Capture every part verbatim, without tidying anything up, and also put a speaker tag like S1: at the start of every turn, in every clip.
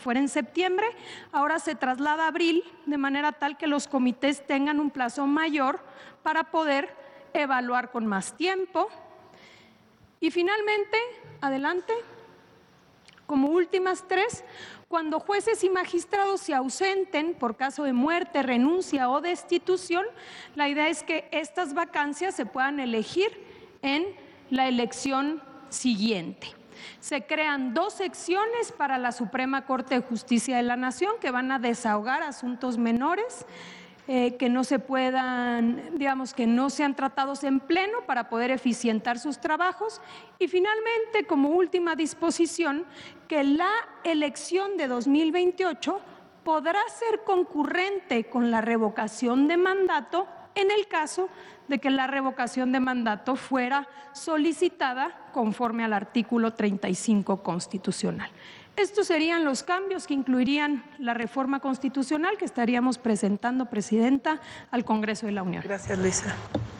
S1: fuera en septiembre, ahora se traslada a abril, de manera tal que los comités tengan un plazo mayor para poder evaluar con más tiempo. Y finalmente, adelante, como últimas tres, cuando jueces y magistrados se ausenten por caso de muerte, renuncia o destitución, la idea es que estas vacancias se puedan elegir en la elección siguiente. Se crean dos secciones para la Suprema Corte de Justicia de la Nación que van a desahogar asuntos menores eh, que no se puedan, digamos, que no sean tratados en pleno para poder eficientar sus trabajos. Y finalmente, como última disposición, que la elección de dos mil veintiocho podrá ser concurrente con la revocación de mandato en el caso de que la revocación de mandato fuera solicitada conforme al artículo treinta y cinco constitucional. Estos serían los cambios que incluirían la reforma constitucional que estaríamos presentando, Presidenta, al Congreso de la Unión.
S2: Gracias, Luisa.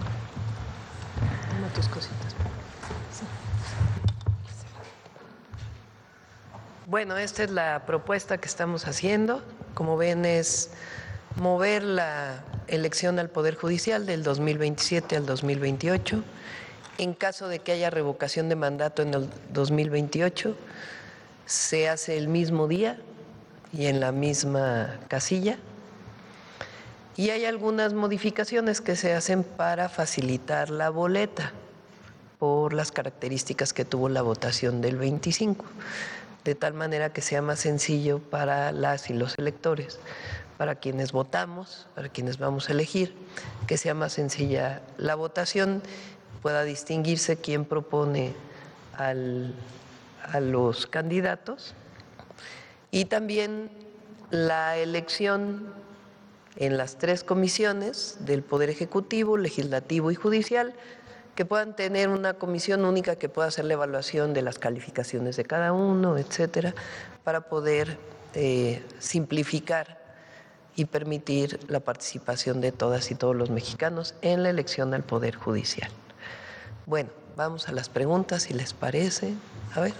S2: Toma tus cositas. Sí. Bueno, esta es la propuesta que estamos haciendo. Como ven, es mover la elección al Poder Judicial del dos mil veintisiete al dos mil veintiocho. En caso de que haya revocación de mandato en el dos mil veintiocho, se hace el mismo día y en la misma casilla. Y hay algunas modificaciones que se hacen para facilitar la boleta por las características que tuvo la votación del veinticinco, de tal manera que sea más sencillo para las y los electores, para quienes votamos, para quienes vamos a elegir, que sea más sencilla la votación, pueda distinguirse quién propone al, a los candidatos, y también la elección en las tres comisiones del Poder Ejecutivo, Legislativo y Judicial, que puedan tener una comisión única que pueda hacer la evaluación de las calificaciones de cada uno, etcétera, para poder eh, simplificar y permitir la participación de todas y todos los mexicanos en la elección al Poder Judicial. Bueno, vamos a las preguntas, si les parece. A ver.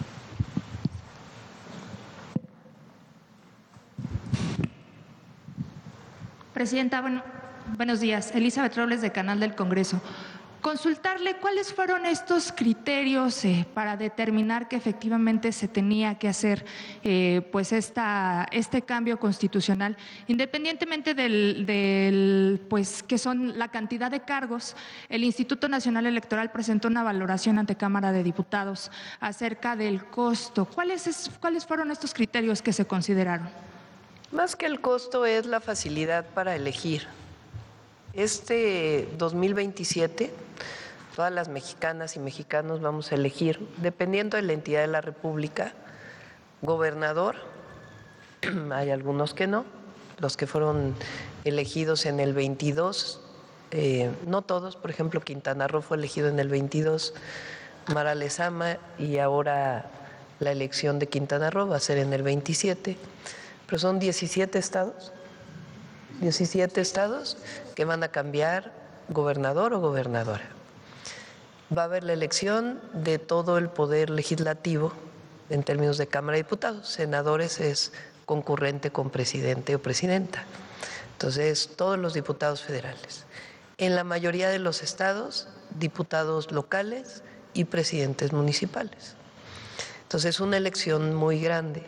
S3: Presidenta, bueno, buenos días. Elizabeth Robles, de Canal del Congreso. Consultarle cuáles fueron estos criterios eh, para determinar que efectivamente se tenía que hacer eh, pues esta, este cambio constitucional, independientemente del, del pues que son la cantidad de cargos. El Instituto Nacional Electoral presentó una valoración ante Cámara de Diputados acerca del costo. ¿Cuáles, es, cuáles fueron estos criterios que se consideraron?
S2: Más que el costo es la facilidad para elegir. Este dos mil veintisiete, todas las mexicanas y mexicanos vamos a elegir, dependiendo de la entidad de la República, gobernador, hay algunos que no, los que fueron elegidos en el veintidós, eh, no todos, por ejemplo, Quintana Roo fue elegido en el veintidós, Mara Lezama, y ahora la elección de Quintana Roo va a ser en el veintisiete, pero son diecisiete estados. diecisiete estados que van a cambiar gobernador o gobernadora. Va a haber la elección de todo el poder legislativo en términos de Cámara de Diputados. Senadores es concurrente con presidente o presidenta. Entonces, todos los diputados federales. En la mayoría de los estados, diputados locales y presidentes municipales. Entonces, es una elección muy grande.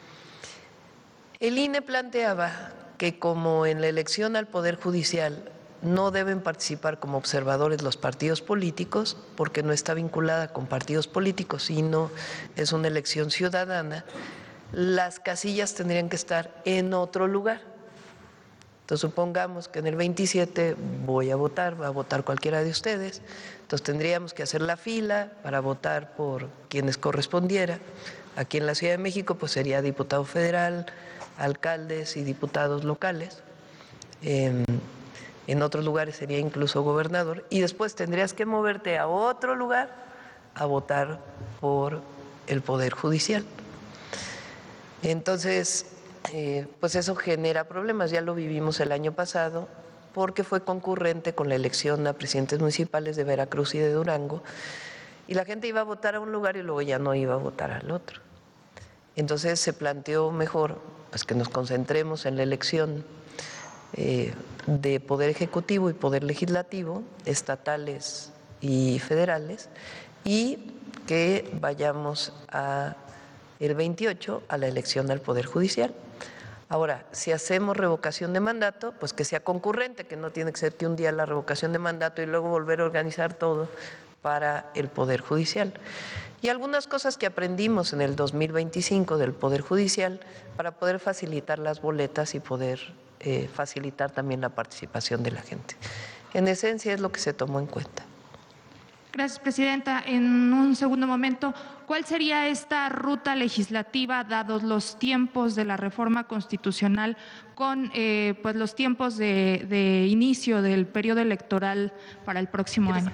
S2: El I N E planteaba que como en la elección al Poder Judicial no deben participar como observadores los partidos políticos, porque no está vinculada con partidos políticos, sino es una elección ciudadana, las casillas tendrían que estar en otro lugar. Entonces, supongamos que en el veintisiete voy a votar, va a votar cualquiera de ustedes, entonces tendríamos que hacer la fila para votar por quienes correspondiera. Aquí en la Ciudad de México, pues sería diputado federal, alcaldes y diputados locales. Eh, en otros lugares sería incluso gobernador, y después tendrías que moverte a otro lugar a votar por el Poder Judicial. Entonces, eh, pues eso genera problemas, ya lo vivimos el año pasado, porque fue concurrente con la elección a presidentes municipales de Veracruz y de Durango, y la gente iba a votar a un lugar y luego ya no iba a votar al otro. Entonces se planteó mejor pues, que nos concentremos en la elección eh, de Poder Ejecutivo y Poder Legislativo, estatales y federales, y que vayamos a el veintiocho a la elección del Poder Judicial. Ahora, si hacemos revocación de mandato, pues que sea concurrente, que no tiene que ser que un día la revocación de mandato y luego volver a organizar todo para el Poder Judicial. Y algunas cosas que aprendimos en el dos mil veinticinco del Poder Judicial para poder facilitar las boletas y poder eh, facilitar también la participación de la gente. En esencia es lo que se tomó en cuenta.
S3: Gracias, Presidenta. En un segundo momento, ¿cuál sería esta ruta legislativa, dados los tiempos de la reforma constitucional, con eh, pues los tiempos de, de inicio del periodo electoral para el próximo año?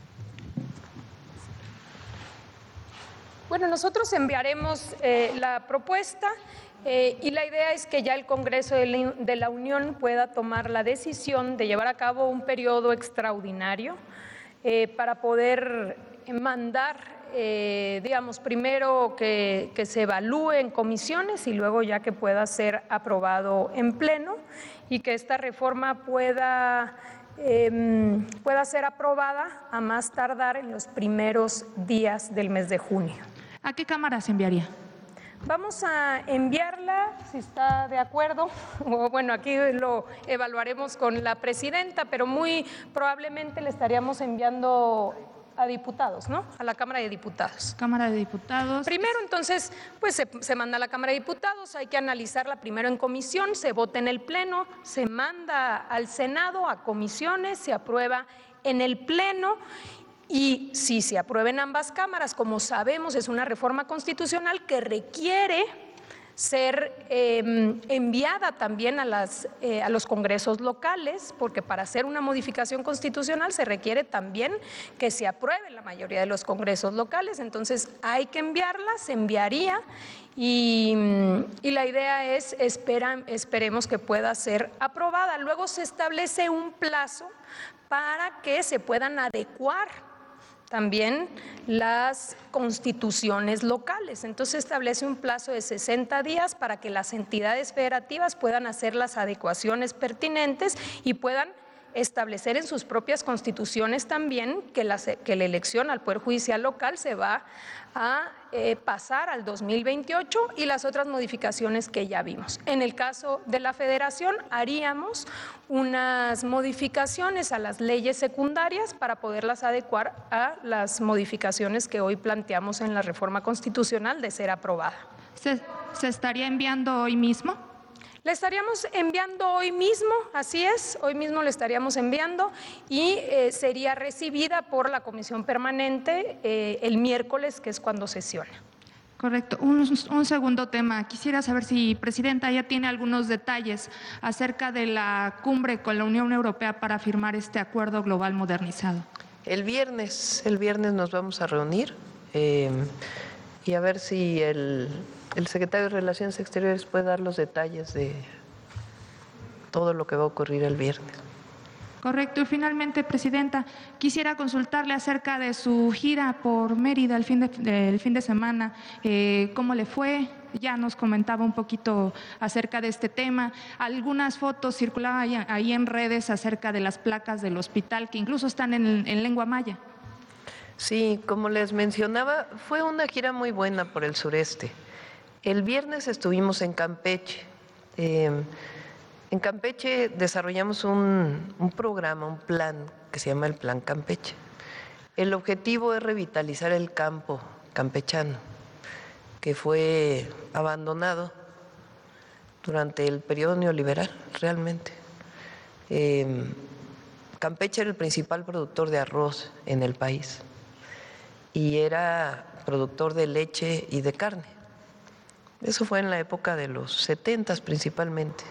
S1: Bueno, nosotros enviaremos eh, la propuesta eh, y la idea es que ya el Congreso de la, de la Unión pueda tomar la decisión de llevar a cabo un periodo extraordinario eh, para poder mandar, eh, digamos, primero que, que se evalúe en comisiones y luego ya que pueda ser aprobado en pleno y que esta reforma pueda… Eh, pueda ser aprobada a más tardar en los primeros días del mes de junio.
S3: ¿A qué cámara se enviaría?
S1: Vamos a enviarla, si está de acuerdo, o bueno, aquí lo evaluaremos con la presidenta, pero muy probablemente le estaríamos enviando a diputados, ¿no? A la Cámara de Diputados.
S3: Cámara de Diputados.
S1: Primero, entonces, pues se, se manda a la Cámara de Diputados, hay que analizarla primero en comisión, se vota en el Pleno, se manda al Senado, a comisiones, se aprueba en el Pleno y si se aprueba en ambas cámaras, como sabemos, es una reforma constitucional que requiere ser eh, enviada también a, las, eh, a los congresos locales, porque para hacer una modificación constitucional se requiere también que se apruebe en la mayoría de los congresos locales, entonces hay que enviarla, se enviaría y, y la idea es, espera, esperemos que pueda ser aprobada. Luego se establece un plazo para que se puedan adecuar también las constituciones locales. Entonces establece un plazo de sesenta días para que las entidades federativas puedan hacer las adecuaciones pertinentes y puedan establecer en sus propias constituciones también que la, que la elección al Poder Judicial local se va a eh, pasar al dos mil veintiocho y las otras modificaciones que ya vimos. En el caso de la Federación haríamos unas modificaciones a las leyes secundarias para poderlas adecuar a las modificaciones que hoy planteamos en la reforma constitucional de ser aprobada.
S3: ¿Se, se estaría enviando hoy mismo?
S1: Le estaríamos enviando hoy mismo, así es, hoy mismo le estaríamos enviando y eh, sería recibida por la Comisión Permanente eh, el miércoles, que es cuando sesiona.
S3: Correcto. Un, un segundo tema. Quisiera saber si, Presidenta, ya tiene algunos detalles acerca de la cumbre con la Unión Europea para firmar este acuerdo global modernizado.
S2: El viernes, el viernes nos vamos a reunir eh, y a ver si el… El secretario de Relaciones Exteriores puede dar los detalles de todo lo que va a ocurrir el viernes.
S3: Correcto. Y finalmente, Presidenta, quisiera consultarle acerca de su gira por Mérida el fin de, el fin de semana. Eh, ¿Cómo le fue? Ya nos comentaba un poquito acerca de este tema. Algunas fotos circulaban ahí en redes acerca de las placas del hospital, que incluso están en, en lengua maya.
S2: Sí, como les mencionaba, fue una gira muy buena por el sureste. El viernes estuvimos en Campeche. Eh, en Campeche desarrollamos un, un programa, un plan que se llama el Plan Campeche. El objetivo es revitalizar el campo campechano, que fue abandonado durante el periodo neoliberal, realmente. Eh, Campeche era el principal productor de arroz en el país y era productor de leche y de carne. Eso fue en la época de los setentas principalmente,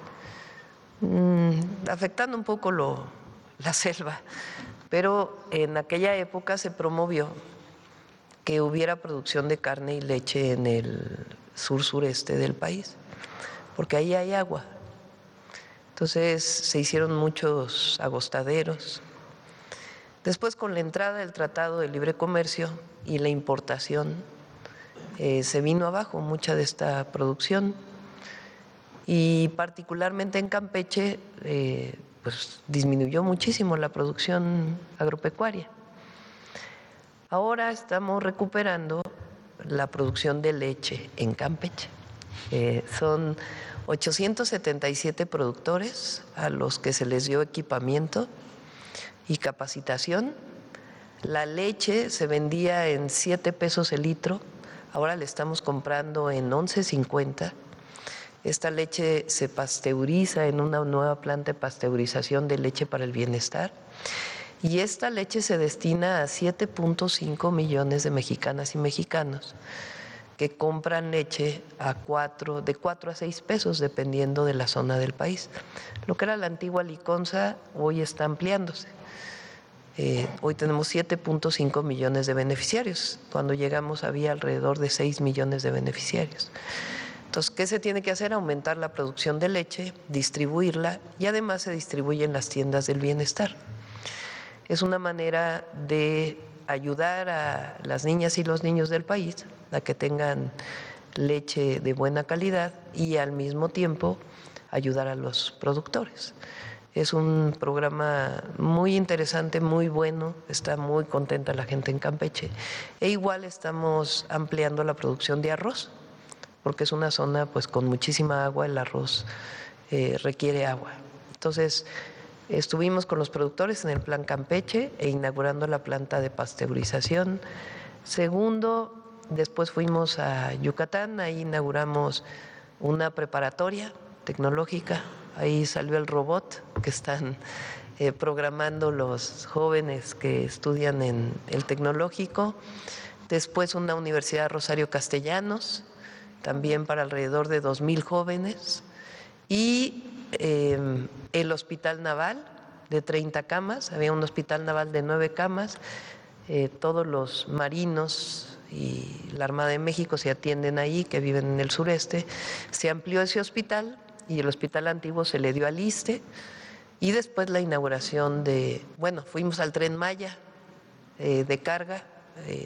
S2: mm, afectando un poco lo, la selva, pero en aquella época se promovió que hubiera producción de carne y leche en el sur-sureste del país, porque ahí hay agua. Entonces se hicieron muchos agostaderos. Después, con la entrada del Tratado de Libre Comercio y la importación eh, se vino abajo mucha de esta producción y particularmente en Campeche eh, pues disminuyó muchísimo la producción agropecuaria. Ahora estamos recuperando la producción de leche en Campeche. Eh, son ochocientos setenta y siete productores a los que se les dio equipamiento y capacitación. La leche se vendía en siete pesos el litro, ahora le estamos comprando en once cincuenta. Esta leche se pasteuriza en una nueva planta de pasteurización de leche para el bienestar. Y esta leche se destina a siete punto cinco millones de mexicanas y mexicanos que compran leche a cuatro, de cuatro a seis pesos, dependiendo de la zona del país. Lo que era la antigua liconza hoy está ampliándose. Eh, hoy tenemos siete punto cinco millones de beneficiarios. Cuando llegamos había alrededor de seis millones de beneficiarios. Entonces, ¿qué se tiene que hacer? Aumentar la producción de leche, distribuirla y además se distribuye en las tiendas del bienestar. Es una manera de ayudar a las niñas y los niños del país a que tengan leche de buena calidad y al mismo tiempo ayudar a los productores. Es un programa muy interesante, muy bueno, está muy contenta la gente en Campeche. E igual estamos ampliando la producción de arroz, porque es una zona pues con muchísima agua, el arroz eh, requiere agua. Entonces, estuvimos con los productores en el Plan Campeche e inaugurando la planta de pasteurización. Segundo, después fuimos a Yucatán, ahí inauguramos una preparatoria tecnológica, ahí salió el robot que están eh, programando los jóvenes que estudian en el tecnológico. Después una Universidad Rosario Castellanos, también para alrededor de dos mil jóvenes, y eh, el Hospital Naval de treinta camas, había un Hospital Naval de nueve camas, eh, todos los marinos y la Armada de México se atienden ahí, que viven en el sureste. Se amplió ese hospital y el hospital antiguo se le dio al ISSSTE, y después la inauguración de, bueno, fuimos al Tren Maya eh, de carga, eh,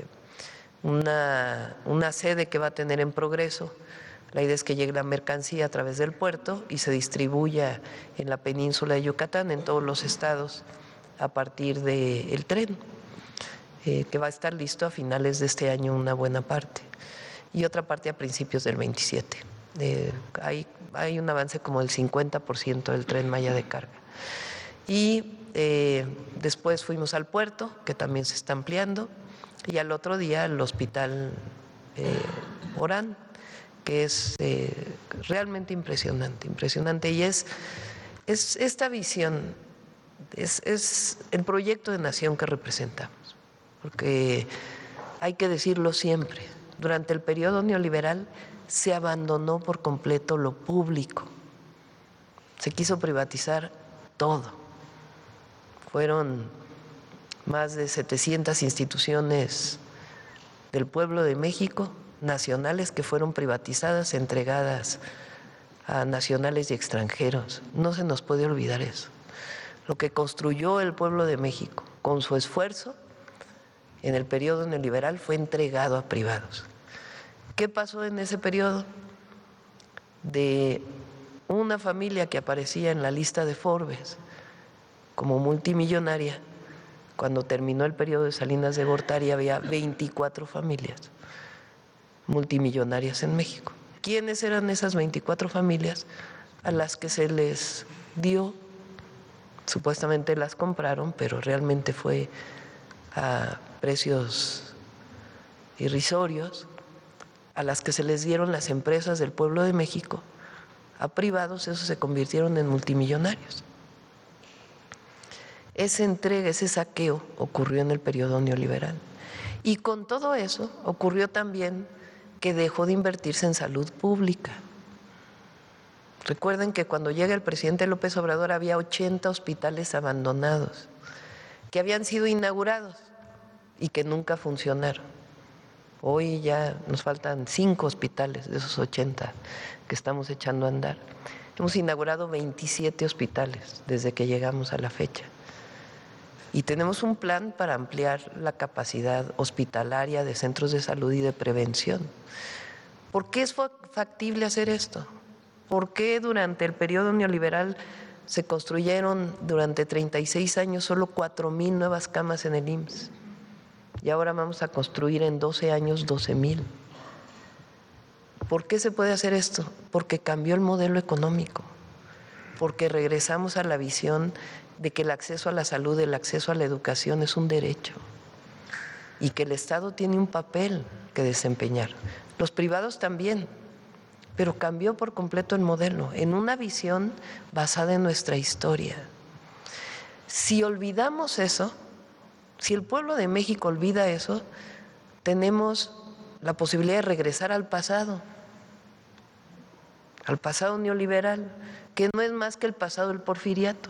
S2: Una, una sede que va a tener en Progreso. La idea es que llegue la mercancía a través del puerto y se distribuya en la península de Yucatán, en todos los estados, a partir del tren, eh, que va a estar listo a finales de este año una buena parte, y otra parte a principios del veintisiete. Eh, hay, hay un avance como del cincuenta por ciento del Tren Maya de carga. Y eh, después fuimos al puerto, que también se está ampliando, y al otro día el Hospital eh, Orán, que es eh, realmente impresionante, impresionante. Y es, es esta visión, es, es el proyecto de nación que representamos, porque hay que decirlo siempre, durante el periodo neoliberal se abandonó por completo lo público, se quiso privatizar todo. Fueron más de setecientas instituciones del pueblo de México, nacionales, que fueron privatizadas, entregadas a nacionales y extranjeros. No se nos puede olvidar eso. Lo que construyó el pueblo de México con su esfuerzo en el periodo neoliberal fue entregado a privados. ¿Qué pasó en ese periodo? De una familia que aparecía en la lista de Forbes como multimillonaria, cuando terminó el periodo de Salinas de Gortari había veinticuatro familias multimillonarias en México. ¿Quiénes eran esas veinticuatro familias? A las que se les dio, supuestamente las compraron, pero realmente fue a precios irrisorios, a las que se les dieron las empresas del pueblo de México, a privados, esos se convirtieron en multimillonarios. Esa entrega, ese saqueo ocurrió en el periodo neoliberal. Y con todo eso ocurrió también que dejó de invertirse en salud pública. Recuerden que cuando llega el presidente López Obrador había ochenta hospitales abandonados que habían sido inaugurados y que nunca funcionaron. Hoy ya nos faltan cinco hospitales de esos ochenta que estamos echando a andar. Hemos inaugurado veintisiete hospitales desde que llegamos a la fecha. Y tenemos un plan para ampliar la capacidad hospitalaria de centros de salud y de prevención. ¿Por qué es factible hacer esto? ¿Por qué durante el periodo neoliberal se construyeron durante treinta y seis años solo cuatro mil nuevas camas en el I M S S? Y ahora vamos a construir en doce años doce mil. ¿Por qué se puede hacer esto? Porque cambió el modelo económico, porque regresamos a la visión de que el acceso a la salud, el acceso a la educación es un derecho y que el Estado tiene un papel que desempeñar. Los privados también, pero cambió por completo el modelo en una visión basada en nuestra historia. Si olvidamos eso, si el pueblo de México olvida eso, tenemos la posibilidad de regresar al pasado, al pasado neoliberal, que no es más que el pasado del porfiriato.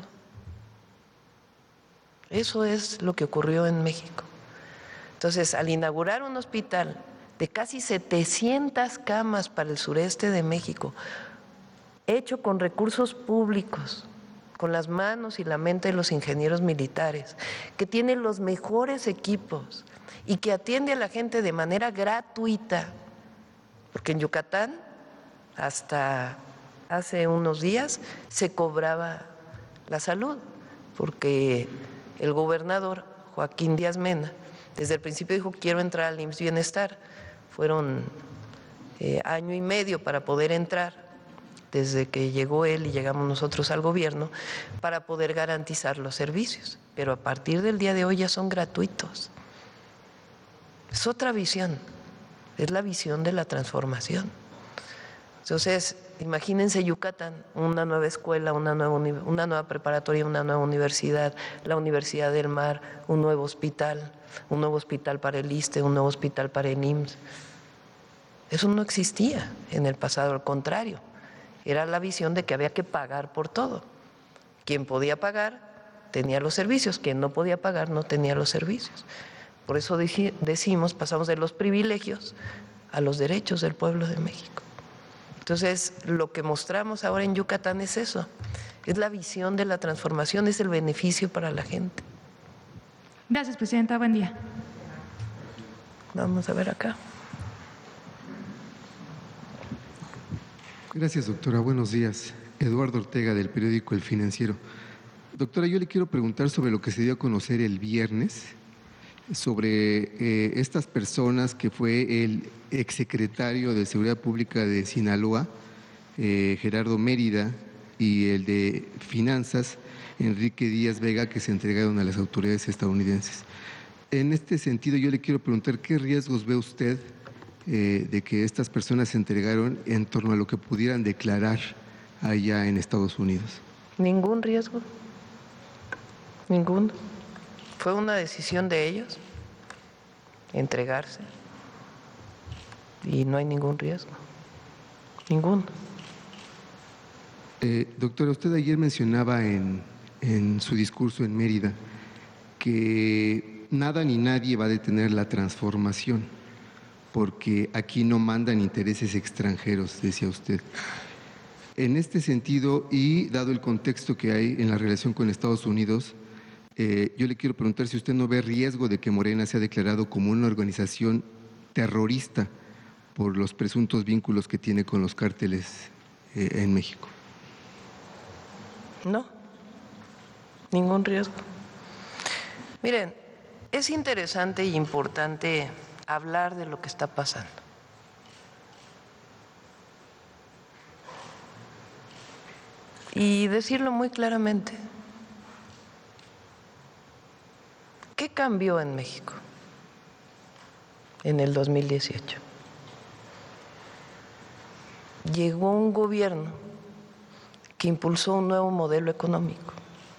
S2: Eso es lo que ocurrió en México. Entonces, al inaugurar un hospital de casi setecientas camas para el sureste de México, hecho con recursos públicos, con las manos y la mente de los ingenieros militares, que tiene los mejores equipos y que atiende a la gente de manera gratuita, porque en Yucatán hasta hace unos días se cobraba la salud, porque el gobernador Joaquín Díaz Mena desde el principio dijo: quiero entrar al I M S S Bienestar. Fueron eh, año y medio para poder entrar, desde que llegó él y llegamos nosotros al gobierno, para poder garantizar los servicios. Pero a partir del día de hoy ya son gratuitos. Es otra visión, es la visión de la transformación. Entonces, imagínense Yucatán, una nueva escuela, una nueva, una nueva preparatoria, una nueva universidad, la Universidad del Mar, un nuevo hospital, un nuevo hospital para el ISSSTE, un nuevo hospital para el I M S S. Eso no existía en el pasado, al contrario, era la visión de que había que pagar por todo. Quien podía pagar tenía los servicios, quien no podía pagar no tenía los servicios. Por eso decimos, pasamos de los privilegios a los derechos del pueblo de México. Entonces, lo que mostramos ahora en Yucatán es eso, es la visión de la transformación, es el beneficio para la gente.
S3: Gracias, presidenta. Buen día.
S2: Vamos a ver acá.
S4: Gracias, doctora. Buenos días. Eduardo Ortega, del periódico El Financiero. Doctora, yo le quiero preguntar sobre lo que se dio a conocer el viernes, sobre eh, estas personas que fue el exsecretario de Seguridad Pública de Sinaloa, eh, Gerardo Mérida, y el de Finanzas, Enrique Díaz Vega, que se entregaron a las autoridades estadounidenses. En este sentido, yo le quiero preguntar, ¿qué riesgos ve usted eh, de que estas personas se entregaron en torno a lo que pudieran declarar allá en Estados Unidos?
S2: Ningún riesgo, ninguno. Fue una decisión de ellos entregarse y no hay ningún riesgo, ninguno.
S4: Eh, doctora, usted ayer mencionaba en, en su discurso en Mérida que nada ni nadie va a detener la transformación porque aquí no mandan intereses extranjeros, decía usted. En este sentido, y dado el contexto que hay en la relación con Estados Unidos, eh, yo le quiero preguntar si usted no ve riesgo de que Morena sea declarado como una organización terrorista por los presuntos vínculos que tiene con los cárteles eh, en México.
S2: No, ningún riesgo. Miren, es interesante y importante hablar de lo que está pasando. Y decirlo muy claramente. ¿Qué cambió en México en el dos mil dieciocho? Llegó un gobierno que impulsó un nuevo modelo económico.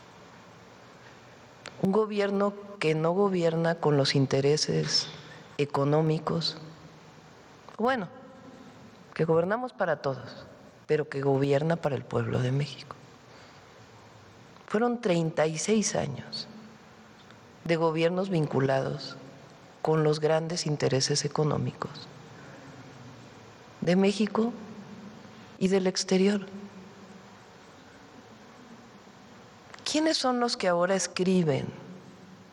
S2: Un gobierno que no gobierna con los intereses económicos, bueno, que gobernamos para todos, pero que gobierna para el pueblo de México. Fueron treinta y seis años de gobiernos vinculados con los grandes intereses económicos de México y del exterior. ¿Quiénes son los que ahora escriben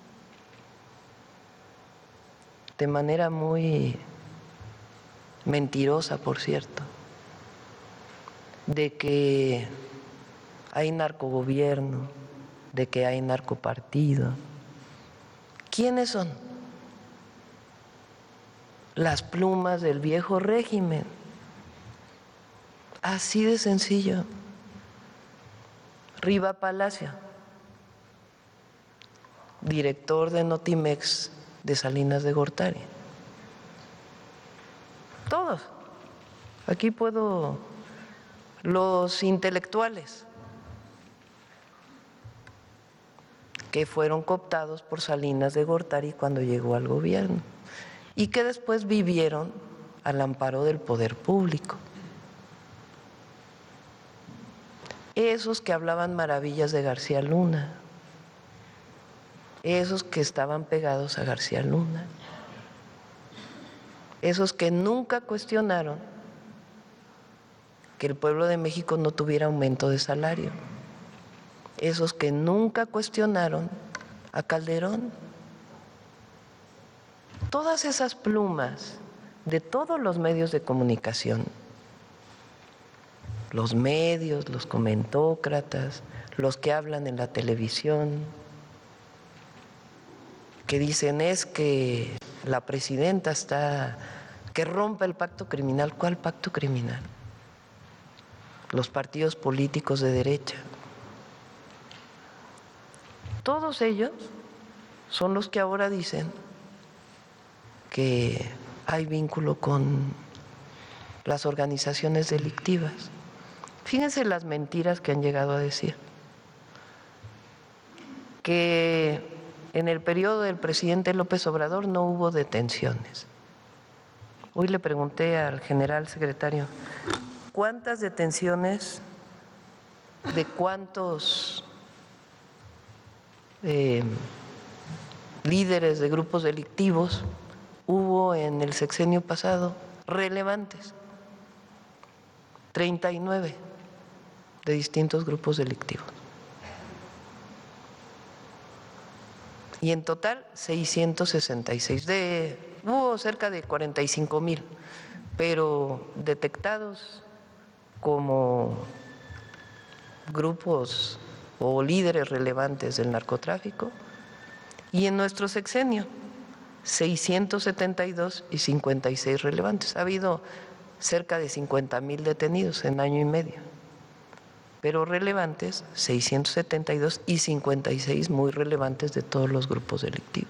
S2: de manera muy mentirosa, por cierto, de que hay narcogobierno, de que hay narcopartido. ¿Quiénes son? Las plumas del viejo régimen. Así de sencillo. Riva Palacio, director de Notimex de Salinas de Gortari. Todos. Aquí puedo, los intelectuales que fueron cooptados por Salinas de Gortari cuando llegó al gobierno y que después vivieron al amparo del poder público. Esos que hablaban maravillas de García Luna, esos que estaban pegados a García Luna, esos que nunca cuestionaron que el pueblo de México no tuviera aumento de salario, esos que nunca cuestionaron a Calderón. Todas esas plumas de todos los medios de comunicación, los medios, los comentócratas, los que hablan en la televisión, que dicen es que la presidenta está, que rompe el pacto criminal. ¿Cuál pacto criminal? Los partidos políticos de derecha. Todos ellos son los que ahora dicen que hay vínculo con las organizaciones delictivas. Fíjense las mentiras que han llegado a decir. Que en el periodo del presidente López Obrador no hubo detenciones. Hoy le pregunté al general secretario, ¿cuántas detenciones de cuántos eh, líderes de grupos delictivos hubo en el sexenio pasado relevantes? treinta y nueve de distintos grupos delictivos. Y en total seiscientos sesenta y seis. De, hubo cerca de cuarenta y cinco mil, pero detectados como grupos o líderes relevantes del narcotráfico. Y en nuestro sexenio, seiscientos setenta y dos y cincuenta y seis relevantes. Ha habido cerca de cincuenta mil detenidos en año y medio, pero relevantes seiscientos setenta y dos y cincuenta y seis muy relevantes de todos los grupos delictivos.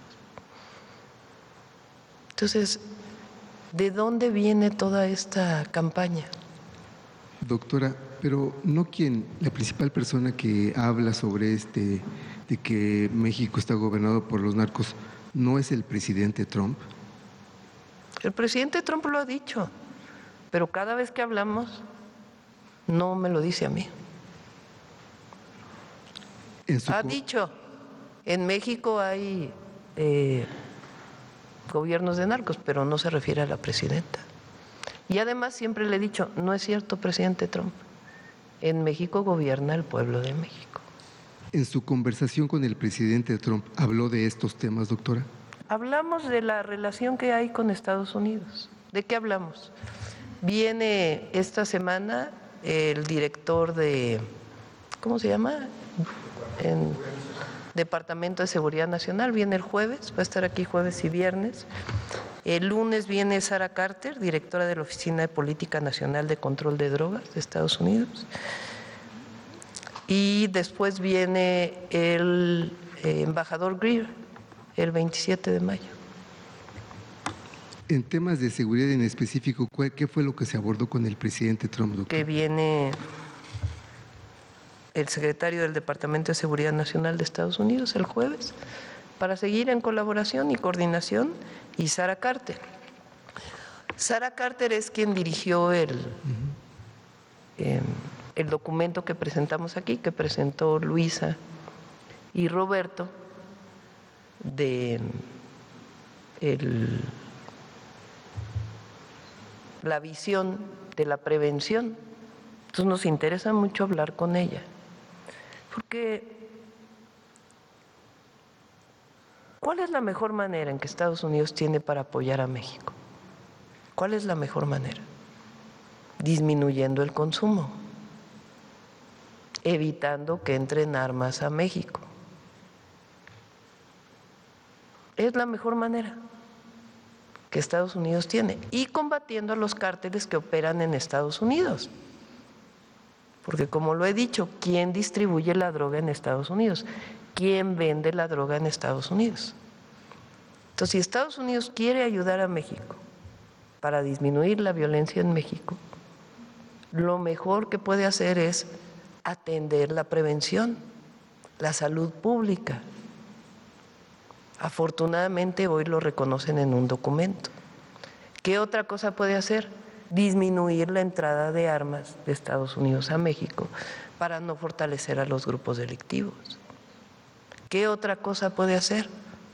S2: Entonces, ¿de dónde viene toda esta campaña?
S4: Doctora, pero no quien, la principal persona que habla sobre este, de que México está gobernado por los narcos, ¿no es el presidente Trump?
S2: El presidente Trump lo ha dicho, pero cada vez que hablamos no me lo dice a mí. Ha dicho, en México hay eh, gobiernos de narcos, pero no se refiere a la presidenta. Y además siempre le he dicho, no es cierto, presidente Trump, en México gobierna el pueblo de México.
S4: En su conversación con el presidente Trump, ¿habló de estos temas, doctora?
S2: Hablamos de la relación que hay con Estados Unidos. ¿De qué hablamos? Viene esta semana el director de, ¿cómo se llama? En Departamento de Seguridad Nacional, viene el jueves, va a estar aquí jueves y viernes. El lunes viene Sara Carter, directora de la Oficina de Política Nacional de Control de Drogas de Estados Unidos. Y después viene el eh, embajador Greer, el veintisiete de mayo.
S4: En temas de seguridad en específico, ¿qué fue lo que se abordó con el presidente Trump, doctor?
S2: Que viene el secretario del Departamento de Seguridad Nacional de Estados Unidos el jueves para seguir en colaboración y coordinación, y Sara Carter. Sara Carter es quien dirigió el, uh-huh. eh, el documento que presentamos aquí, que presentó Luisa y Roberto, de el, la visión de la prevención. Entonces nos interesa mucho hablar con ella, porque ¿Cuál es la mejor manera en que Estados Unidos tiene para apoyar a México? ¿Cuál es la mejor manera? Disminuyendo el consumo, evitando que entren armas a México. Es la mejor manera que Estados Unidos tiene, y combatiendo a los cárteles que operan en Estados Unidos. Porque como lo he dicho, ¿quién distribuye la droga en Estados Unidos? ¿Quién vende la droga en Estados Unidos? Entonces, si Estados Unidos quiere ayudar a México para disminuir la violencia en México, lo mejor que puede hacer es atender la prevención, la salud pública. Afortunadamente hoy lo reconocen en un documento. ¿Qué otra cosa puede hacer? Disminuir la entrada de armas de Estados Unidos a México para no fortalecer a los grupos delictivos. ¿Qué otra cosa puede hacer?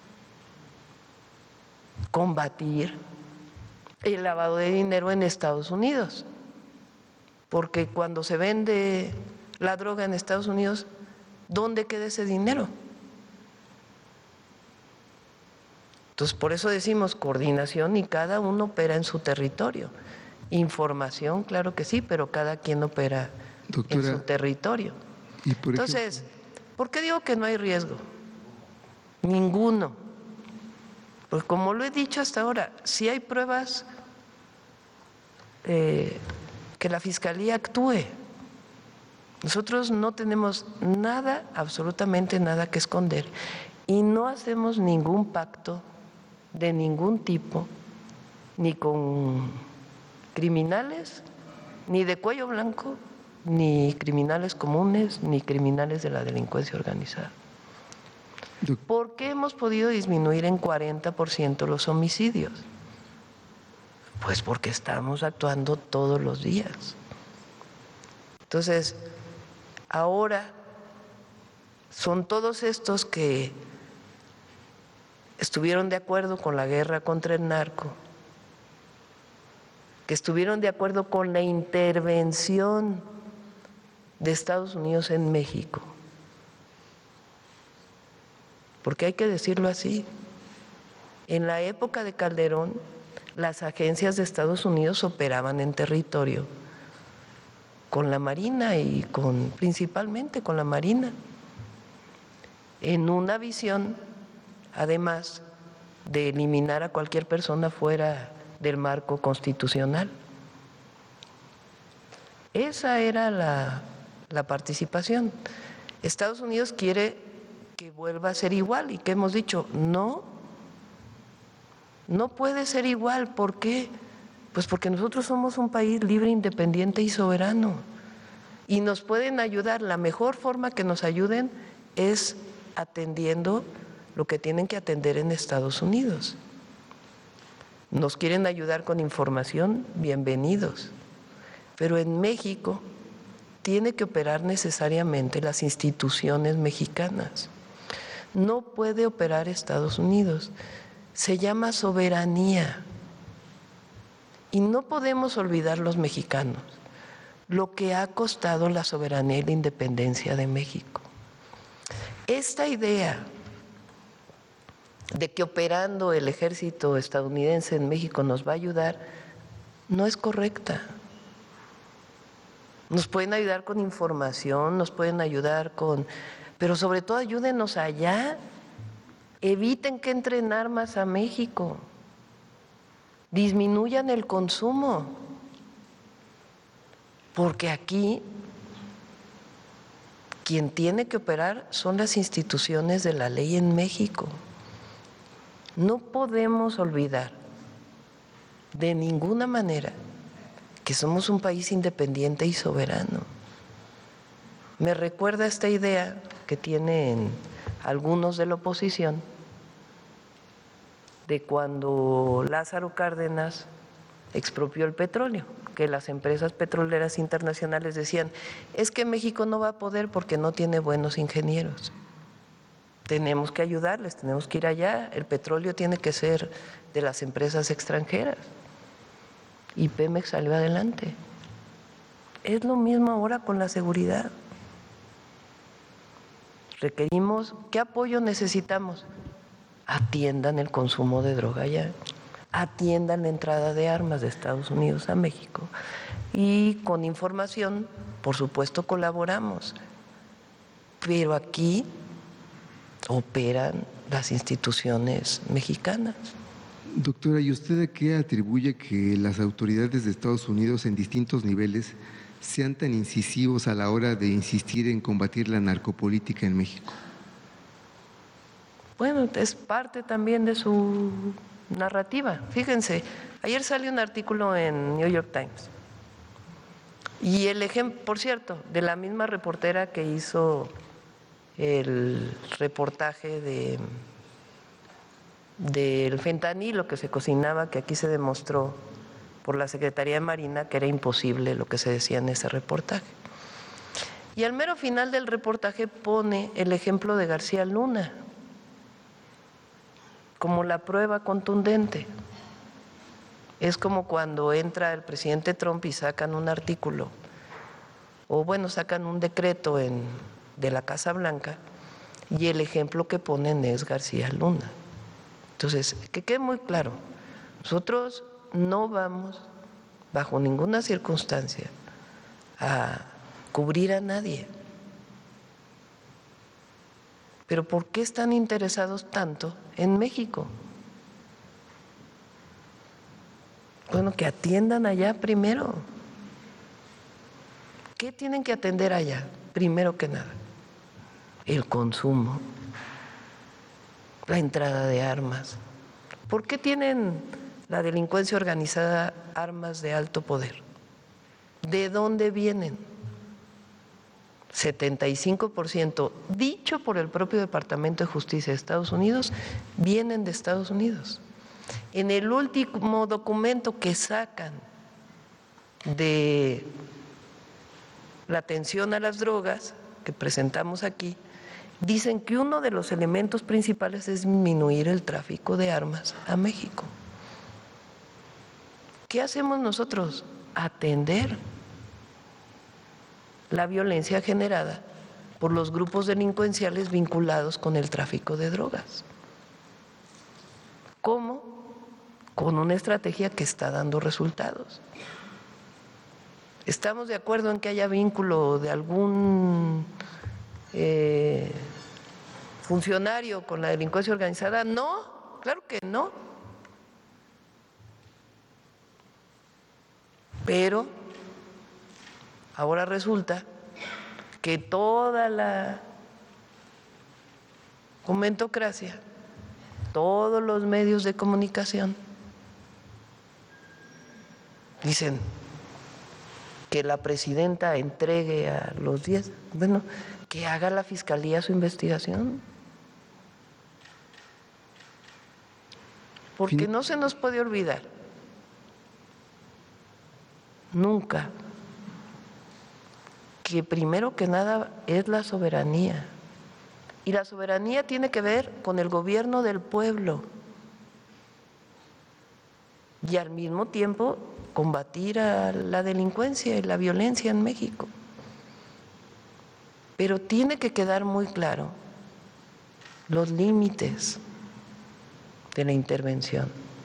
S2: Combatir el lavado de dinero en Estados Unidos. Porque cuando se vende la droga en Estados Unidos, ¿dónde queda ese dinero? Entonces, por eso decimos coordinación y cada uno opera en su territorio. Información, claro que sí, pero cada quien opera Doctora, en su territorio. ¿Y por Entonces, ejemplo? ¿por qué digo que no hay riesgo? Ninguno. Pues como lo he dicho hasta ahora, si hay pruebas, eh, que la Fiscalía actúe. Nosotros no tenemos nada, absolutamente nada que esconder, y no hacemos ningún pacto de ningún tipo, ni con criminales, ni de cuello blanco, ni criminales comunes, ni criminales de la delincuencia organizada. ¿Por qué hemos podido disminuir en cuarenta por ciento los homicidios? Pues porque estamos actuando todos los días. Entonces, ahora son todos estos que estuvieron de acuerdo con la guerra contra el narco, que estuvieron de acuerdo con la intervención de Estados Unidos en México. Porque hay que decirlo así, en la época de Calderón, las agencias de Estados Unidos operaban en territorio con la Marina y con principalmente con la Marina, en una visión, además, de eliminar a cualquier persona fuera del marco constitucional. Esa era la, la participación. Estados Unidos quiere que vuelva a ser igual y que hemos dicho, no, no puede ser igual. ¿Por qué? Pues porque nosotros somos un país libre, independiente y soberano, y nos pueden ayudar. La mejor forma que nos ayuden es atendiendo lo que tienen que atender en Estados Unidos. Nos quieren ayudar con información, bienvenidos, pero en México tiene que operar necesariamente las instituciones mexicanas. No puede operar Estados Unidos, se llama soberanía. Y no podemos olvidar los mexicanos lo que ha costado la soberanía y la independencia de México. Esta idea de que operando el ejército estadounidense en México nos va a ayudar no es correcta. Nos pueden ayudar con información, nos pueden ayudar con… pero sobre todo ayúdenos allá, eviten que entren armas a México, disminuyan el consumo, porque aquí quien tiene que operar son las instituciones de la ley en México. No podemos olvidar de ninguna manera que somos un país independiente y soberano. Me recuerda esta idea que tienen algunos de la oposición de cuando Lázaro Cárdenas expropió el petróleo, que las empresas petroleras internacionales decían, es que México no va a poder porque no tiene buenos ingenieros. Tenemos que ayudarles, tenemos que ir allá, el petróleo tiene que ser de las empresas extranjeras. Y Pemex salió adelante. Es lo mismo ahora con la seguridad. Requerimos, ¿qué apoyo necesitamos? atiendan el consumo de droga allá, atiendan la entrada de armas de Estados Unidos a México. Y con información, por supuesto, colaboramos. Pero aquí operan las instituciones mexicanas.
S4: Doctora, ¿y usted a qué atribuye que las autoridades de Estados Unidos en distintos niveles sean tan incisivos a la hora de insistir en combatir la narcopolítica en México?
S2: Bueno, es parte también de su narrativa. Fíjense, ayer salió un artículo en New York Times y el ejemplo, por cierto, de la misma reportera que hizo el reportaje de del fentanilo que se cocinaba, que aquí se demostró por la Secretaría de Marina que era imposible lo que se decía en ese reportaje. Y al mero final del reportaje pone el ejemplo de García Luna como la prueba contundente. Es como cuando entra el presidente Trump y sacan un artículo, o bueno, sacan un decreto en, de la Casa Blanca, y el ejemplo que ponen es García Luna. Entonces, que quede muy claro, nosotros no vamos bajo ninguna circunstancia a cubrir a nadie. Pero ¿por qué están interesados tanto en México? Bueno, que atiendan allá primero. ¿Qué tienen que atender allá? Primero que nada, el consumo, la entrada de armas. ¿Por qué tienen la delincuencia organizada armas de alto poder? ¿De dónde vienen? setenta y cinco por ciento, dicho por el propio Departamento de Justicia de Estados Unidos, vienen de Estados Unidos. En el último documento que sacan de la atención a las drogas que presentamos aquí, dicen que uno de los elementos principales es disminuir el tráfico de armas a México. ¿Qué hacemos nosotros? Atender la violencia generada por los grupos delincuenciales vinculados con el tráfico de drogas. ¿Cómo? Con una estrategia que está dando resultados. ¿Estamos de acuerdo en que haya vínculo de algún eh, funcionario con la delincuencia organizada? No, claro que no. Pero ahora resulta que toda la comentocracia, todos los medios de comunicación dicen que la presidenta entregue a los diez, bueno, que haga la Fiscalía su investigación. Porque no se nos puede olvidar nunca que primero que nada es la soberanía. Y la soberanía tiene que ver con el gobierno del pueblo. Y al mismo tiempo combatir a la delincuencia y la violencia en México. Pero tiene que quedar muy claro los límites de la intervención.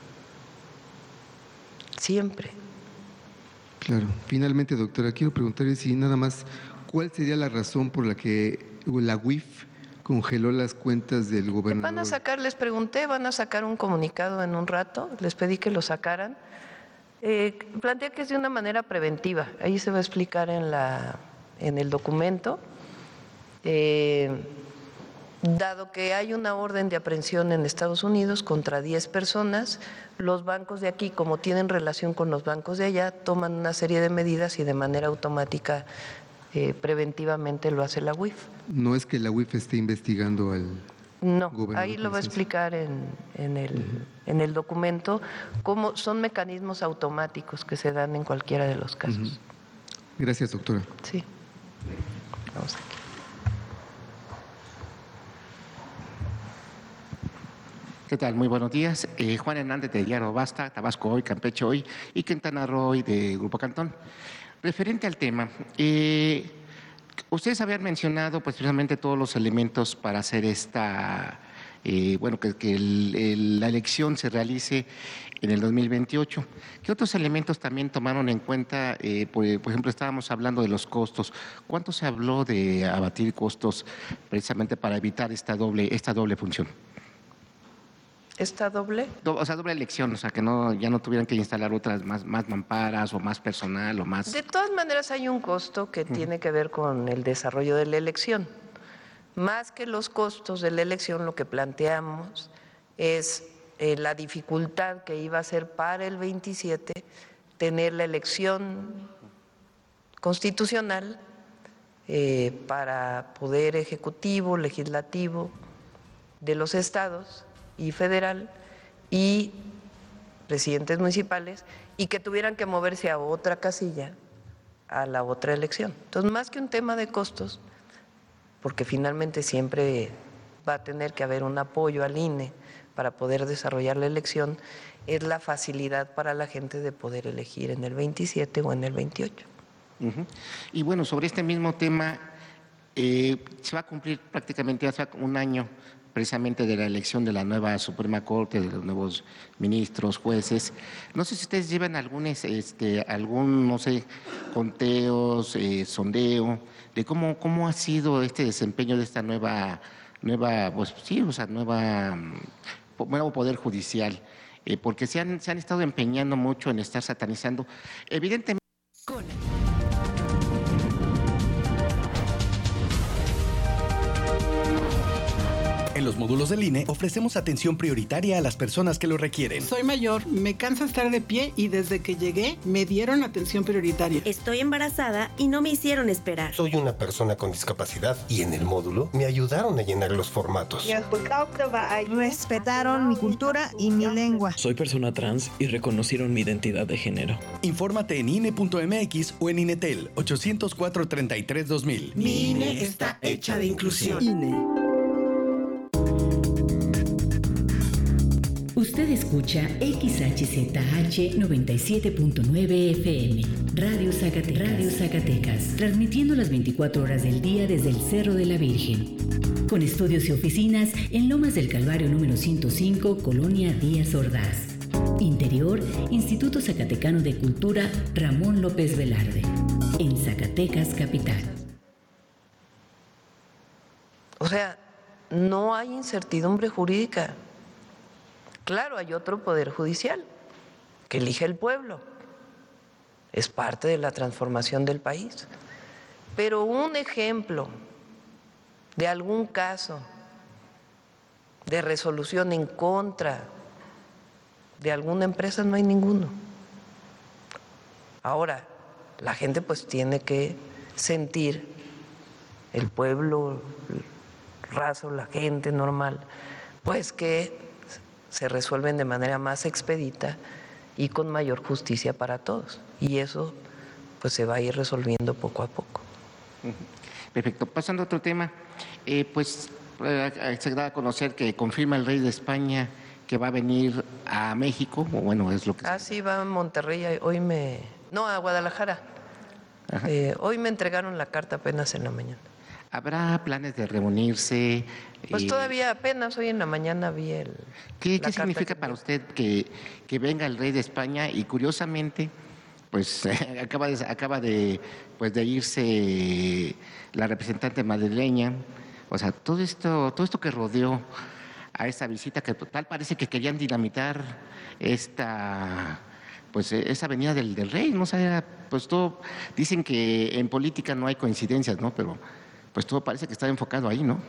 S2: Siempre.
S4: Claro. Finalmente, doctora, quiero preguntarle si nada más, ¿cuál sería la razón por la que la U I F congeló las cuentas del gobernador?
S2: Van a sacar, les pregunté, van a sacar un comunicado en un rato, les pedí que lo sacaran. Eh, plantea que es de una manera preventiva, ahí se va a explicar en, la, en el documento. Eh, Dado que hay una orden de aprehensión en Estados Unidos contra diez personas, los bancos de aquí, como tienen relación con los bancos de allá, toman una serie de medidas y de manera automática, eh, preventivamente lo hace la U I F.
S4: No es que la U I F esté investigando al
S2: No,
S4: gobernador.
S2: ahí lo va a explicar en, en, el, uh-huh. en el documento, cómo son mecanismos automáticos que se dan en cualquiera de los casos. Uh-huh.
S4: Gracias, doctora.
S2: Sí. Vamos aquí.
S5: ¿Qué tal? Muy buenos días. Eh, Juan Hernández de Diario Basta, Tabasco Hoy, Campeche Hoy y Quintana Roo Hoy de Grupo Cantón. Referente al tema, eh, ustedes habían mencionado pues precisamente todos los elementos para hacer esta eh, bueno, que, que el, el, la elección se realice en el dos mil veintiocho. ¿Qué otros elementos también tomaron en cuenta? Eh, por, por ejemplo, estábamos hablando de los costos. ¿Cuánto se habló de abatir costos precisamente para evitar esta doble, esta doble función?
S2: ¿Esta doble?
S5: Do, o sea, doble elección, o sea, que no, ya no tuvieran que instalar otras más, más mamparas o más personal o más...
S2: De todas maneras hay un costo que uh-huh. tiene que ver con el desarrollo de la elección. Más que los costos de la elección, lo que planteamos es eh, la dificultad que iba a ser para el veintisiete tener la elección constitucional eh, para poder ejecutivo, legislativo de los estados y federal y presidentes municipales, y que tuvieran que moverse a otra casilla, a la otra elección. Entonces, más que un tema de costos, porque finalmente siempre va a tener que haber un apoyo al I N E para poder desarrollar la elección, es la facilidad para la gente de poder elegir en el veintisiete o en el veintiocho.
S5: Uh-huh. Y bueno, sobre este mismo tema, eh, se va a cumplir prácticamente hace un año precisamente de la elección de la nueva Suprema Corte, de los nuevos ministros, jueces. No sé si ustedes llevan algún, este, algún no sé, conteos, eh, sondeo, de cómo, cómo ha sido este desempeño de esta nueva, nueva pues sí, o sea, nueva, nuevo Poder Judicial, eh, porque se han, se han estado empeñando mucho en estar satanizando. Evidentemente.
S6: En los módulos del I N E ofrecemos atención prioritaria a las personas que lo requieren.
S7: Soy mayor, me cansa estar de pie y desde que llegué me dieron atención prioritaria.
S8: Estoy embarazada y no me hicieron esperar.
S9: Soy una persona con discapacidad y en el módulo me ayudaron a llenar los formatos.
S10: Respetaron mi cultura y mi lengua.
S11: Soy persona trans y reconocieron mi identidad de género.
S6: Infórmate en I N E punto M X o en INETEL ochocientos cuatro, treinta y tres, dos mil.
S12: Mi I N E está hecha de inclusión.
S10: I N E.
S13: Usted escucha X H Z H noventa y siete punto nueve F M, Radio Zacatecas, Radio Zacatecas, transmitiendo las veinticuatro horas del día desde el Cerro de la Virgen. Con estudios y oficinas en Lomas del Calvario número ciento cinco, Colonia Díaz Ordaz. Interior, Instituto Zacatecano de Cultura Ramón López Velarde. En Zacatecas, capital.
S2: O sea, no hay incertidumbre jurídica. Claro, hay otro poder judicial que elige el pueblo. Es parte de la transformación del país. Pero un ejemplo de algún caso de resolución en contra de alguna empresa no hay ninguno. Ahora, la gente pues tiene que sentir, el pueblo raso, la gente normal, pues que se resuelven de manera más expedita y con mayor justicia para todos. Y eso pues se va a ir resolviendo poco a poco.
S5: Perfecto. Pasando a otro tema, eh, pues eh, se da a conocer que confirma el rey de España que va a venir a México, o bueno, es lo que...
S2: Ah, sí, va a Monterrey, hoy me... No, a Guadalajara. Eh, hoy me entregaron la carta apenas en la mañana.
S5: ¿Habrá planes de reunirse?
S2: Pues eh, todavía apenas hoy en la mañana vi el...
S5: ¿Qué, ¿qué significa para usted que, que venga el rey de España y curiosamente pues eh, acaba de, acaba de, pues, de irse la representante madrileña? O sea, todo esto, todo esto que rodeó a esta visita, que tal parece que querían dinamitar esta... pues esa venida del, del rey, no sé, pues todo, dicen que en política no hay coincidencias, ¿no? Pero pues todo parece que está enfocado ahí, ¿no?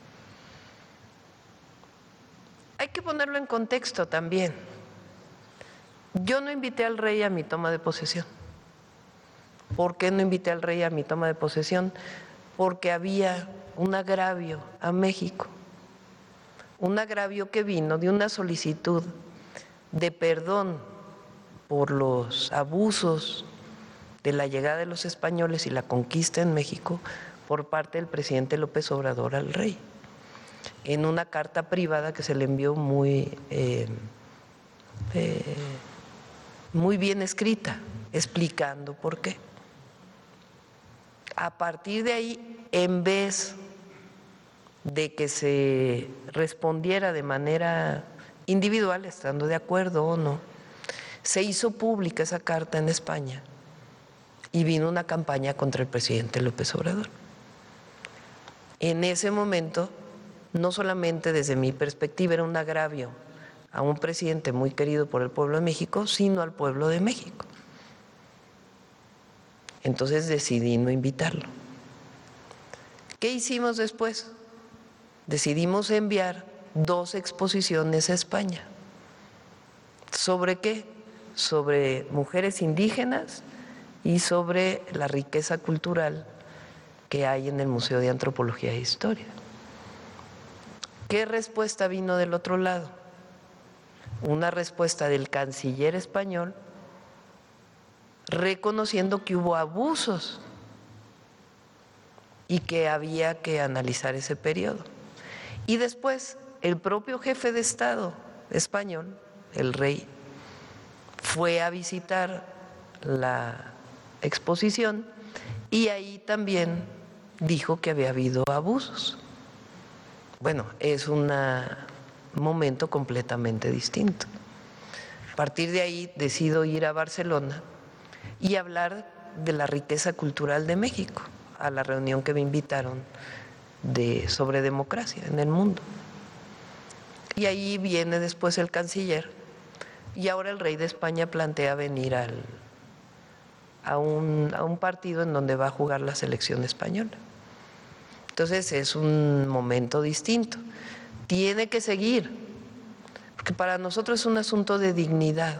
S2: Hay que ponerlo en contexto también. Yo no invité al rey a mi toma de posesión. ¿Por qué no invité al rey a mi toma de posesión? Porque había un agravio a México, un agravio que vino de una solicitud de perdón por los abusos de la llegada de los españoles y la conquista en México por parte del presidente López Obrador al rey, en una carta privada que se le envió muy, eh, eh, muy bien escrita, explicando por qué. A partir de ahí, en vez de que se respondiera de manera individual, estando de acuerdo o no. Se hizo pública esa carta en España y vino una campaña contra el presidente López Obrador. En ese momento, no solamente desde mi perspectiva era un agravio a un presidente muy querido por el pueblo de México, sino al pueblo de México. Entonces decidí no invitarlo. ¿Qué hicimos después? Decidimos enviar dos exposiciones a España. ¿Sobre qué? Sobre mujeres indígenas y sobre la riqueza cultural que hay en el Museo de Antropología e Historia. ¿Qué respuesta vino del otro lado? Una respuesta del canciller español reconociendo que hubo abusos y que había que analizar ese periodo. Y después, el propio jefe de Estado español, el rey, fue a visitar la exposición y ahí también dijo que había habido abusos. Bueno, es un momento completamente distinto. A partir de ahí decido ir a Barcelona y hablar de la riqueza cultural de México, a la reunión que me invitaron de, sobre democracia en el mundo. Y ahí viene después el canciller y ahora el rey de España plantea venir al, a, un, a un partido en donde va a jugar la selección española. Entonces es un momento distinto. Tiene que seguir, porque para nosotros es un asunto de dignidad,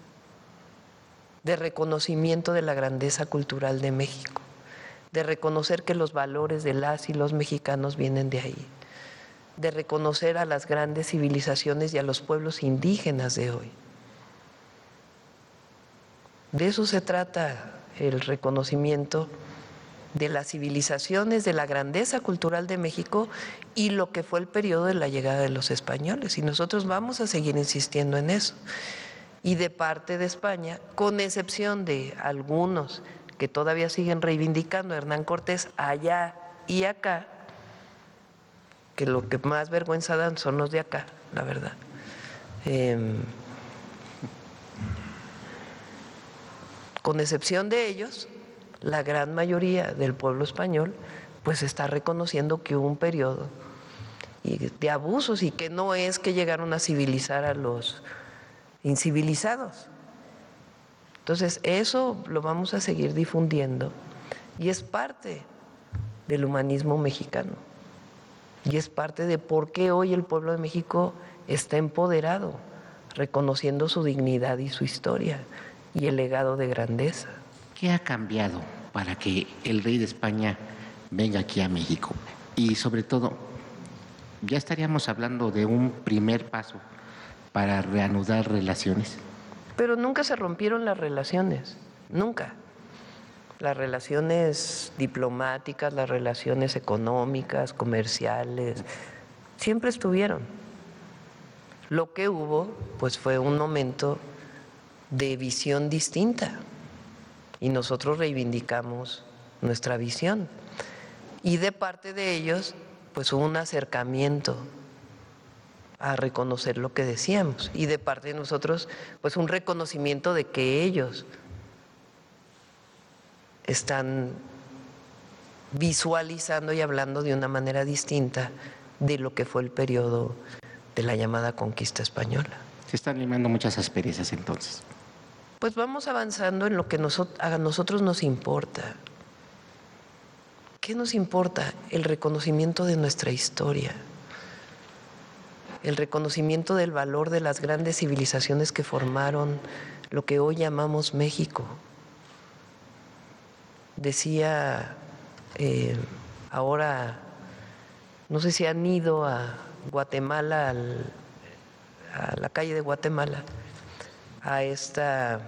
S2: de reconocimiento de la grandeza cultural de México, de reconocer que los valores de las y los mexicanos vienen de ahí, de reconocer a las grandes civilizaciones y a los pueblos indígenas de hoy. De eso se trata el reconocimiento de las civilizaciones, de la grandeza cultural de México y lo que fue el periodo de la llegada de los españoles. Y nosotros vamos a seguir insistiendo en eso. Y de parte de España, con excepción de algunos que todavía siguen reivindicando a Hernán Cortés allá y acá, que lo que más vergüenza dan son los de acá, la verdad. Eh, con excepción de ellos, la gran mayoría del pueblo español pues está reconociendo que hubo un periodo de abusos y que no es que llegaron a civilizar a los incivilizados. Entonces eso lo vamos a seguir difundiendo y es parte del humanismo mexicano y es parte de por qué hoy el pueblo de México está empoderado, reconociendo su dignidad y su historia y el legado de grandeza.
S5: ¿Qué ha cambiado para que el rey de España venga aquí a México? Y sobre todo, ¿ya estaríamos hablando de un primer paso para reanudar relaciones?
S2: Pero nunca se rompieron las relaciones, nunca. Las relaciones diplomáticas, las relaciones económicas, comerciales, siempre estuvieron. Lo que hubo, pues fue un momento de visión distinta. Y nosotros reivindicamos nuestra visión. Y de parte de ellos, pues hubo un acercamiento a reconocer lo que decíamos. Y de parte de nosotros, pues un reconocimiento de que ellos están visualizando y hablando de una manera distinta de lo que fue el periodo de la llamada conquista española.
S5: Se están limando muchas asperezas entonces.
S2: Pues vamos avanzando en lo que a nosotros nos importa. ¿Qué nos importa? El reconocimiento de nuestra historia, el reconocimiento del valor de las grandes civilizaciones que formaron lo que hoy llamamos México. Decía, eh, ahora, no sé si han ido a Guatemala, al, a la calle de Guatemala, a esta,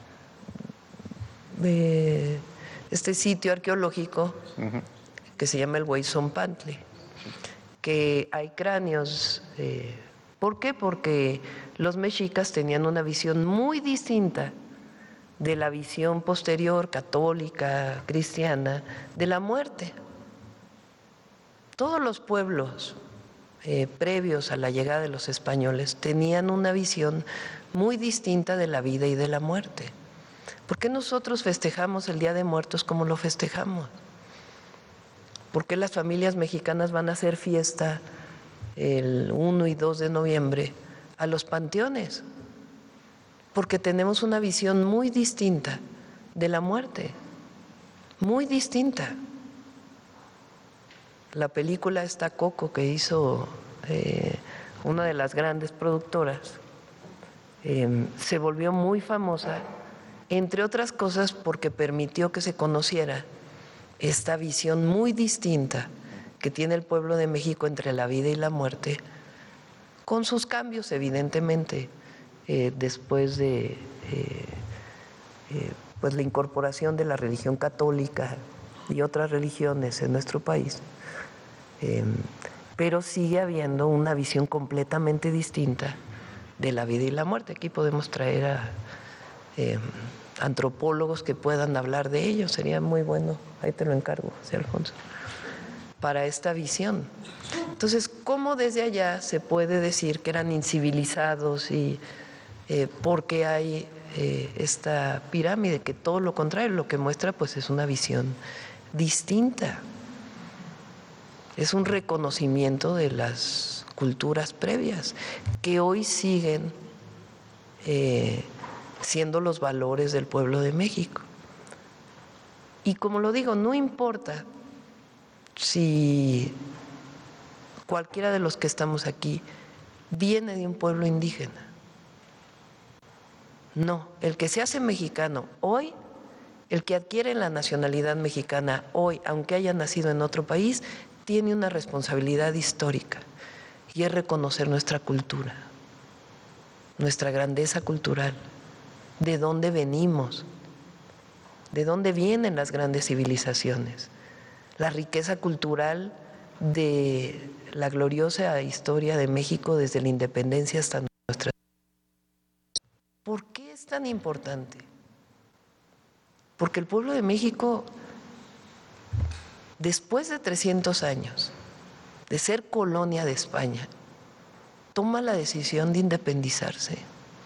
S2: eh, este sitio arqueológico uh-huh. que se llama el Huayzonpantle, que hay cráneos. Eh, ¿Por qué? Porque los mexicas tenían una visión muy distinta de la visión posterior, católica, cristiana, de la muerte. Todos los pueblos eh, previos a la llegada de los españoles tenían una visión muy distinta de la vida y de la muerte. ¿Por qué nosotros festejamos el Día de Muertos como lo festejamos? ¿Por qué las familias mexicanas van a hacer fiesta el uno y dos de noviembre a los panteones? Porque tenemos una visión muy distinta de la muerte, muy distinta. La película esta Coco que hizo eh, una de las grandes productoras eh, se volvió muy famosa, entre otras cosas porque permitió que se conociera esta visión muy distinta que tiene el pueblo de México entre la vida y la muerte, con sus cambios evidentemente eh, después de eh, eh, pues la incorporación de la religión católica y otras religiones en nuestro país. Eh, pero sigue habiendo una visión completamente distinta de la vida y la muerte. Aquí podemos traer a eh, antropólogos que puedan hablar de ello, sería muy bueno, ahí te lo encargo, José Alfonso, para esta visión. Entonces, ¿cómo desde allá se puede decir que eran incivilizados y eh, porque hay eh, esta pirámide, que todo lo contrario, lo que muestra pues es una visión distinta? Es un reconocimiento de las culturas previas que hoy siguen eh, siendo los valores del pueblo de México. Y como lo digo, no importa si cualquiera de los que estamos aquí viene de un pueblo indígena. No, el que se hace mexicano hoy, el que adquiere la nacionalidad mexicana hoy, aunque haya nacido en otro país, tiene una responsabilidad histórica y es reconocer nuestra cultura, nuestra grandeza cultural, de dónde venimos, de dónde vienen las grandes civilizaciones, la riqueza cultural de la gloriosa historia de México desde la independencia hasta nuestra. ¿Por qué es tan importante? Porque el pueblo de México, después de trescientos años de ser colonia de España, toma la decisión de independizarse.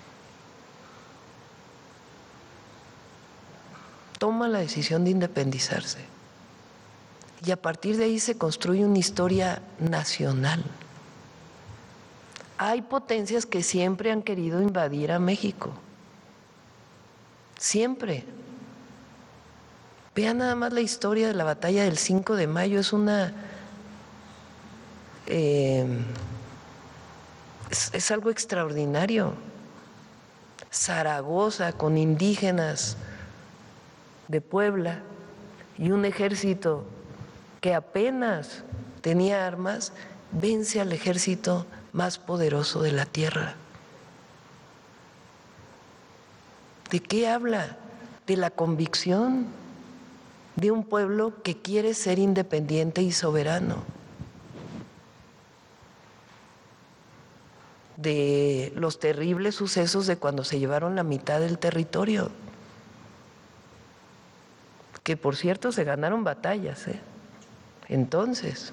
S2: Toma la decisión de independizarse. Y a partir de ahí se construye una historia nacional. Hay potencias que siempre han querido invadir a México. Siempre. Vean nada más la historia de la batalla del cinco de mayo, es una eh, es, es algo extraordinario. Zaragoza con indígenas de Puebla y un ejército que apenas tenía armas, vence al ejército más poderoso de la tierra. ¿De qué habla? De la convicción de un pueblo que quiere ser independiente y soberano, de los terribles sucesos de cuando se llevaron la mitad del territorio, que por cierto se ganaron batallas, ¿eh? Entonces,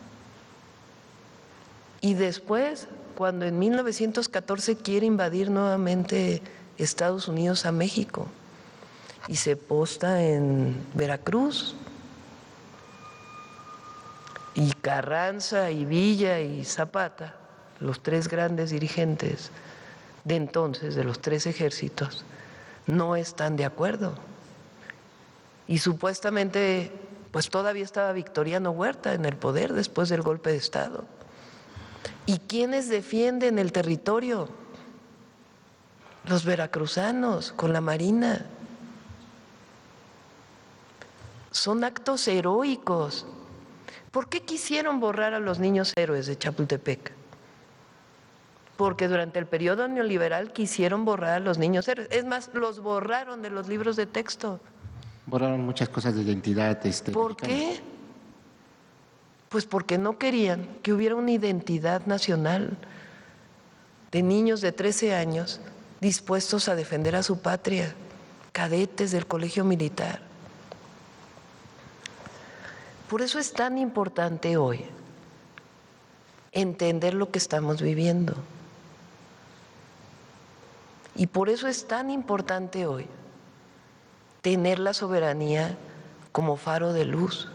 S2: y después, cuando en mil novecientos catorce quiere invadir nuevamente Estados Unidos a México y se posta en Veracruz, y Carranza y Villa y Zapata, los tres grandes dirigentes de entonces de los tres ejércitos, no están de acuerdo. Y supuestamente pues todavía estaba Victoriano Huerta en el poder después del golpe de Estado. ¿Y quiénes defienden el territorio? Los veracruzanos con la Marina. Son actos heroicos. ¿Por qué quisieron borrar a los niños héroes de Chapultepec? Porque durante el periodo neoliberal quisieron borrar a los niños héroes. Es más, los borraron de los libros de texto.
S5: Borraron muchas cosas de identidad. Este,
S2: ¿Por qué? Pues porque no querían que hubiera una identidad nacional de niños de trece años dispuestos a defender a su patria, cadetes del colegio militar. Por eso es tan importante hoy entender lo que estamos viviendo. Y por eso es tan importante hoy tener la soberanía como faro de luz.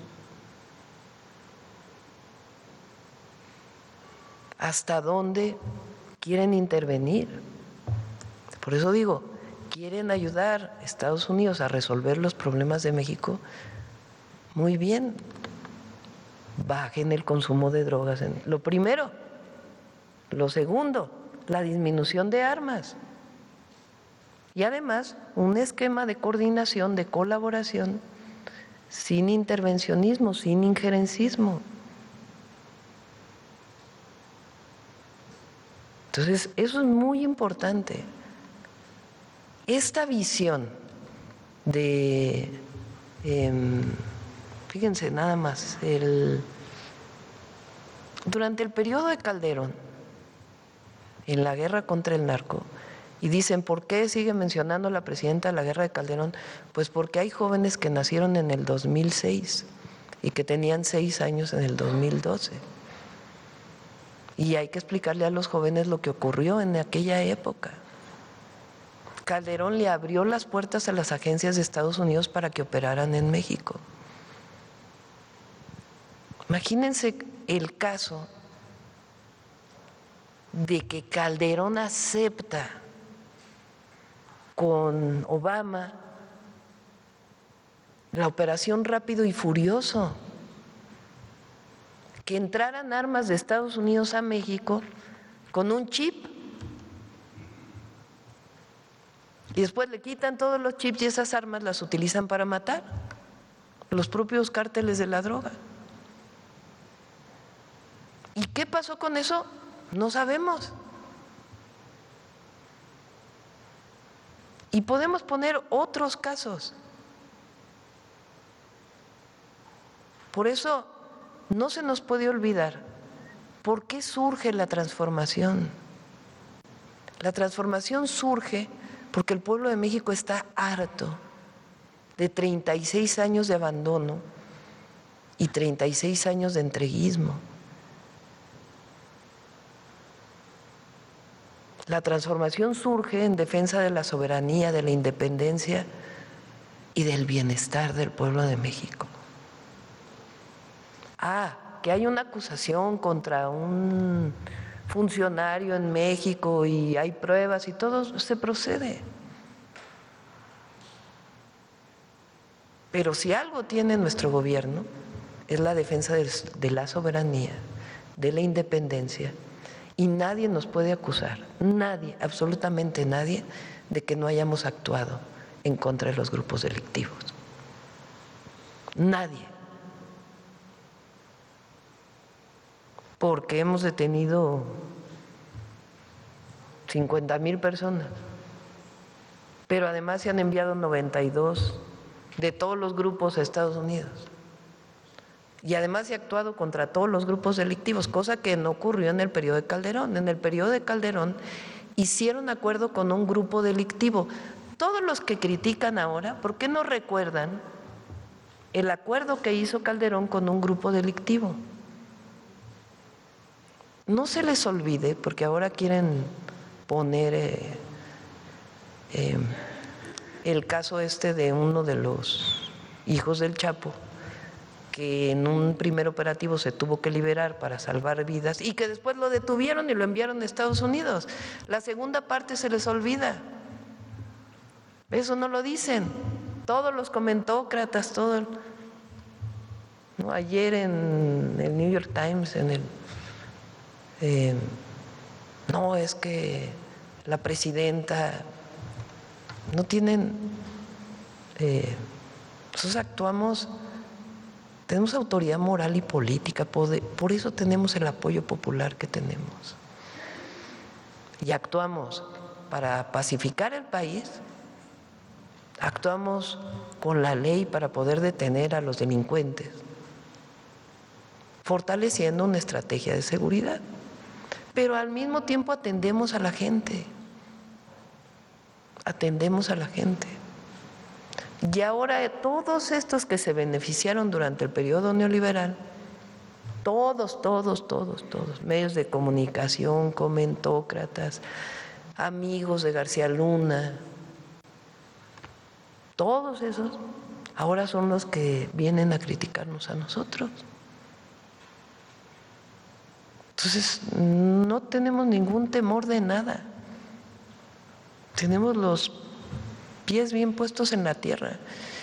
S2: ¿Hasta dónde quieren intervenir? Por eso digo, ¿quieren ayudar a Estados Unidos a resolver los problemas de México? Muy bien, bajen el consumo de drogas. Lo primero. Lo segundo, la disminución de armas. Y además, un esquema de coordinación, de colaboración, sin intervencionismo, sin injerencismo. Entonces, eso es muy importante. Esta visión de, eh, fíjense nada más, el, durante el periodo de Calderón, en la guerra contra el narco, y dicen, ¿por qué sigue mencionando la presidenta la guerra de Calderón? Pues porque hay jóvenes que nacieron en el dos mil seis y que tenían seis años en el dos mil doce. Y hay que explicarle a los jóvenes lo que ocurrió en aquella época. Calderón le abrió las puertas a las agencias de Estados Unidos para que operaran en México. Imagínense el caso de que Calderón acepta con Obama la operación Rápido y Furioso, que entraran armas de Estados Unidos a México con un chip y después le quitan todos los chips y esas armas las utilizan para matar los propios cárteles de la droga. ¿Y qué pasó con eso? No sabemos. Y podemos poner otros casos. Por eso no se nos puede olvidar por qué surge la transformación. La transformación surge porque el pueblo de México está harto de treinta y seis años de abandono y treinta y seis años de entreguismo. La transformación surge en defensa de la soberanía, de la independencia y del bienestar del pueblo de México. Ah, que hay una acusación contra un funcionario en México y hay pruebas y todo, se procede. Pero si algo tiene nuestro gobierno es la defensa de la soberanía, de la independencia. Y nadie nos puede acusar, nadie, absolutamente nadie, de que no hayamos actuado en contra de los grupos delictivos. Nadie. Porque hemos detenido cincuenta mil personas, pero además se han enviado noventa y dos de todos los grupos a Estados Unidos. Y además se ha actuado contra todos los grupos delictivos, cosa que no ocurrió en el periodo de Calderón. En el periodo de Calderón hicieron acuerdo con un grupo delictivo. Todos los que critican ahora, ¿por qué no recuerdan el acuerdo que hizo Calderón con un grupo delictivo? No se les olvide, porque ahora quieren poner eh, eh, el caso este de uno de los hijos del Chapo, que en un primer operativo se tuvo que liberar para salvar vidas y que después lo detuvieron y lo enviaron a Estados Unidos. La segunda parte se les olvida. Eso no lo dicen. Todos los comentócratas, todo el, ¿no? Ayer en el New York Times, en el eh, no, es que la presidenta no tienen, eh, nosotros actuamos. Tenemos autoridad moral y política, por eso tenemos el apoyo popular que tenemos. Y actuamos para pacificar el país, actuamos con la ley para poder detener a los delincuentes, fortaleciendo una estrategia de seguridad. Pero al mismo tiempo atendemos a la gente, atendemos a la gente. Y ahora todos estos que se beneficiaron durante el periodo neoliberal Todos, todos, todos, todos, medios de comunicación, comentócratas, amigos de García Luna, todos esos ahora son los que vienen a criticarnos a nosotros. Entonces, no tenemos ningún temor de nada. Tenemos los pies bien puestos en la tierra.